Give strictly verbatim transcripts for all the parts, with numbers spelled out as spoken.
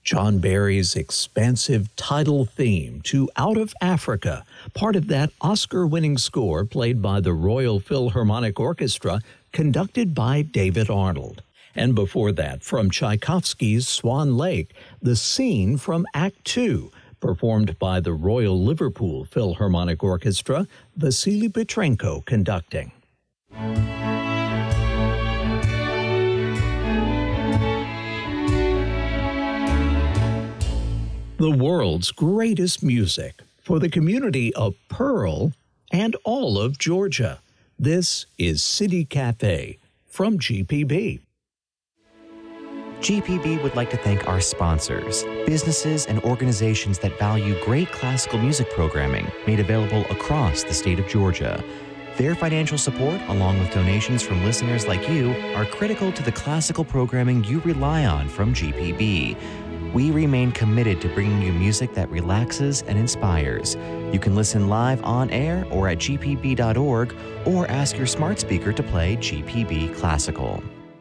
John Barry's expansive tidal theme to Out of Africa, part of that Oscar-winning score played by the Royal Philharmonic Orchestra, conducted by David Arnold. And before that, from Tchaikovsky's Swan Lake, the scene from Act Two, performed by the Royal Liverpool Philharmonic Orchestra, Vasily Petrenko conducting. The world's greatest music for the community of Pearl and all of Georgia. This is City Cafe from G P B. G P B would like to thank our sponsors, businesses and organizations that value great classical music programming made available across the state of Georgia. Their financial support, along with donations from listeners like you, are critical to the classical programming you rely on from G P B. We remain committed to bringing you music that relaxes and inspires. You can listen live on air or at g p b dot org or ask your smart speaker to play G P B Classical.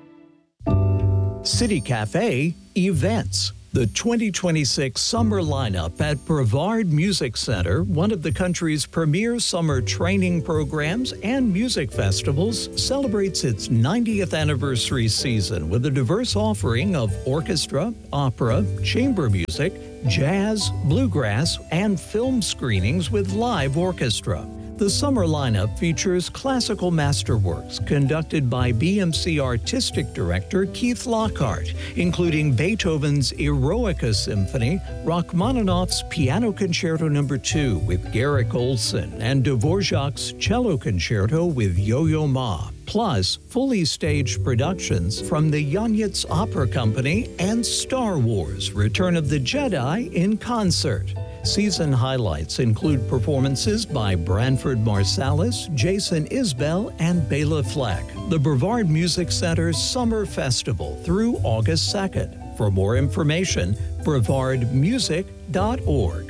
City Cafe Events. The twenty twenty-six summer lineup at Brevard Music Center, one of the country's premier summer training programs and music festivals, celebrates its ninetieth anniversary season with a diverse offering of orchestra, opera, chamber music, jazz, bluegrass, and film screenings with live orchestra. The summer lineup features classical masterworks conducted by B M C Artistic Director Keith Lockhart, including Beethoven's Eroica Symphony, Rachmaninoff's Piano Concerto Number two with Garrick Olson, and Dvorak's Cello Concerto with Yo-Yo Ma, plus fully staged productions from the Yanyets Opera Company and Star Wars: Return of the Jedi in concert. Season highlights include performances by Branford Marsalis, Jason Isbell, and Bela Fleck. The Brevard Music Center's Summer Festival through August second. For more information, brevard music dot org.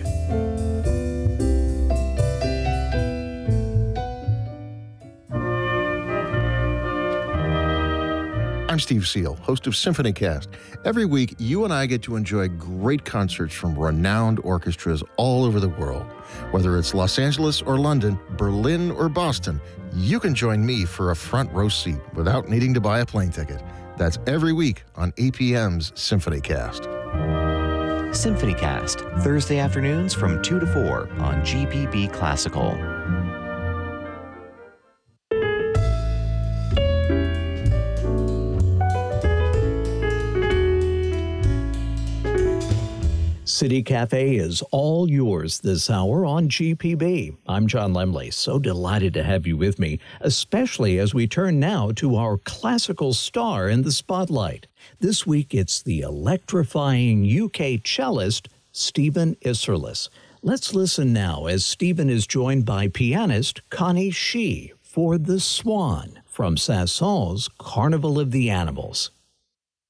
I'm Steve Seal, host of SymphonyCast. Every week, you and I get to enjoy great concerts from renowned orchestras all over the world. Whether it's Los Angeles or London, Berlin or Boston, you can join me for a front row seat without needing to buy a plane ticket. That's every week on A P M's SymphonyCast. SymphonyCast, Thursday afternoons from two to four on G P B Classical. City Cafe is all yours this hour on G P B. I'm John Lemley. So delighted to have you with me, especially as we turn now to our classical star in the spotlight. This week, it's the electrifying U K cellist, Stephen Isserlis. Let's listen now as Stephen is joined by pianist Connie Shee for The Swan from Saint-Saëns' Carnival of the Animals.